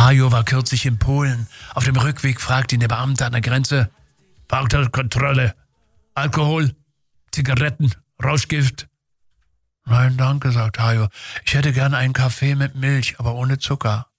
Hajo war kürzlich in Polen. Auf dem Rückweg fragte ihn der Beamte an der Grenze: Fahrzeugkontrolle, Alkohol, Zigaretten, Rauschgift? Nein, danke, sagt Hajo. Ich hätte gern einen Kaffee mit Milch, aber ohne Zucker.